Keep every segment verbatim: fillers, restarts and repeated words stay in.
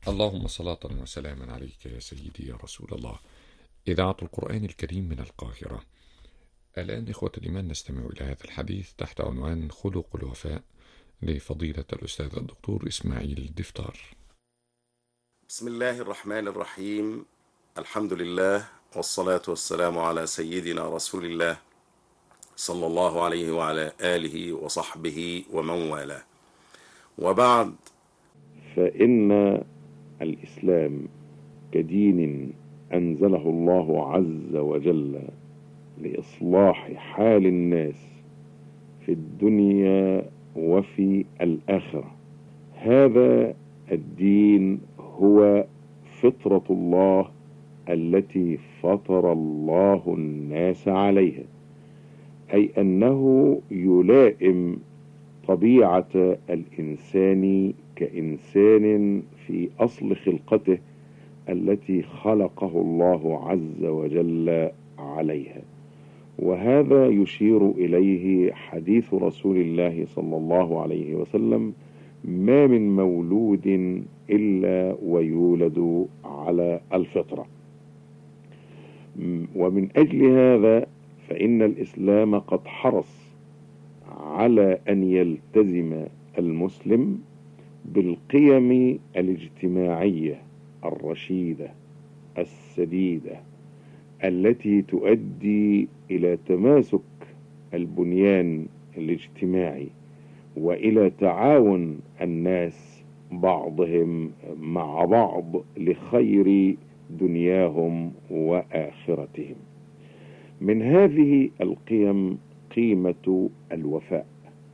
اللهم صلاة وسلاما عليك يا سيدي يا رسول الله. إذاعة القرآن الكريم من القاهرة. الآن إخوة الإيمان نستمع إلى هذا الحديث تحت عنوان خلق الوفاء لفضيلة الأستاذ الدكتور إسماعيل دفتار. بسم الله الرحمن الرحيم. الحمد لله والصلاة والسلام على سيدنا رسول الله صلى الله عليه وعلى آله وصحبه ومن والاه، وبعد. فإن الإسلام كدين أنزله الله عز وجل لإصلاح حال الناس في الدنيا وفي الآخرة. هذا الدين هو فطرة الله التي فطر الله الناس عليها، أي أنه يلائم طبيعة الإنسان كإنسان في أصل خلقته التي خلقه الله عز وجل عليها. وهذا يشير إليه حديث رسول الله صلى الله عليه وسلم: ما من مولود إلا ويولد على الفطرة. ومن أجل هذا فإن الإسلام قد حرص على أن يلتزم المسلم بالقيم الاجتماعية الرشيدة السديدة التي تؤدي إلى تماسك البنيان الاجتماعي وإلى تعاون الناس بعضهم مع بعض لخير دنياهم وآخرتهم. من هذه القيم قيمة الوفاء.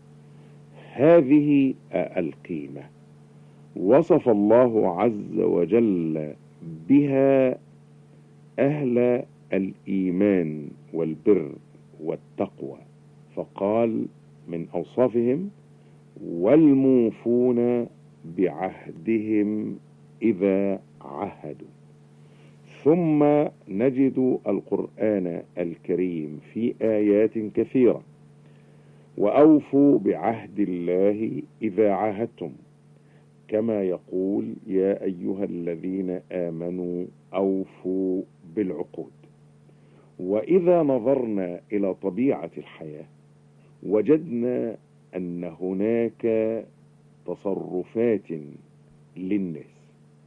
هذه القيمة وصف الله عز وجل بها أهل الإيمان والبر والتقوى، فقال من أوصافهم: والموفون بعهدهم إذا عهدوا. ثم نجد القرآن الكريم في آيات كثيرة: وأوفوا بعهد الله إذا عاهدتم، كما يقول: يا أيها الذين آمنوا أوفوا بالعقود. وإذا نظرنا إلى طبيعة الحياة وجدنا أن هناك تصرفات للناس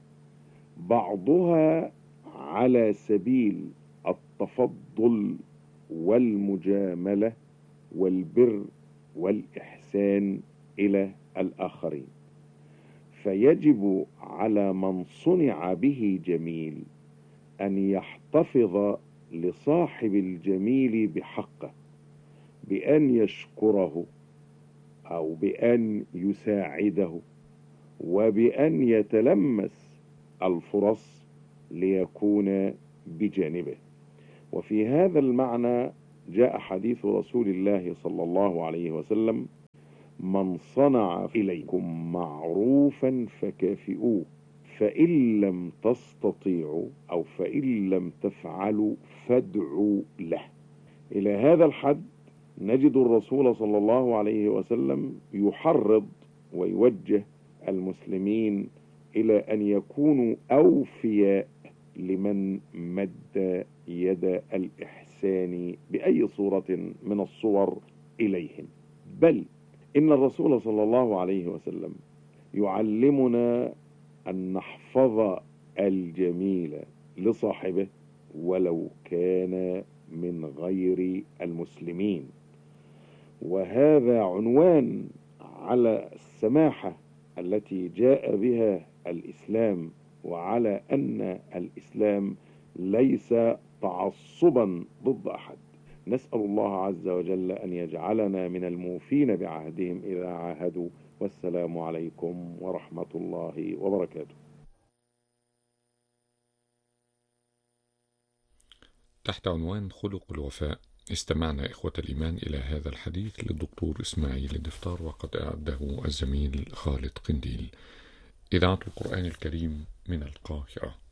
بعضها على سبيل التفضل والمجاملة والبر والإحسان إلى الآخرين، فيجب على من صنع به جميل أن يحتفظ لصاحب الجميل بحقه، بأن يشكره أو بأن يساعده وبأن يتلمس الفرص ليكون بجانبه. وفي هذا المعنى جاء حديث رسول الله صلى الله عليه وسلم: من صنع إليكم معروفا فكافئوه، فإن لم تستطيعوا أو فإن لم تفعلوا فادعوا له. إلى هذا الحد نجد الرسول صلى الله عليه وسلم يحرض ويوجه المسلمين إلى أن يكونوا أوفياء لمن مد يد الإحسان بأي صورة من الصور إليهم. بل إن الرسول صلى الله عليه وسلم يعلمنا أن نحفظ الجميل لصاحبه ولو كان من غير المسلمين. وهذا عنوان على السماحة التي جاء بها الإسلام، وعلى أن الإسلام ليس تعصبا ضد أحد. نسأل الله عز وجل أن يجعلنا من الموفين بعهدهم إذا عاهدوا. والسلام عليكم ورحمة الله وبركاته. تحت عنوان خلق الوفاء استمعنا إخوة الإيمان إلى هذا الحديث للدكتور إسماعيل دفتار، وقد أعده الزميل خالد قنديل. إذاعة القرآن الكريم من القاهرة.